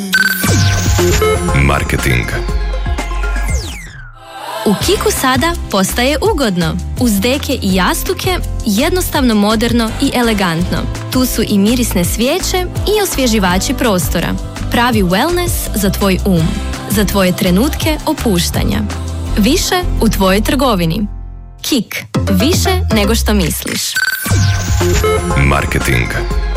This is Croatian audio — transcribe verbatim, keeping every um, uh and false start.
Marketing. U Kiku sada postaje ugodno. Uz deke i jastuke, jednostavno, moderno i elegantno. Tu su i mirisne svijeće i osvježivači prostora. Pravi wellness za tvoj um. Za tvoje trenutke opuštanja. Više u tvojoj trgovini. Kik. Više nego što misliš. Marketing.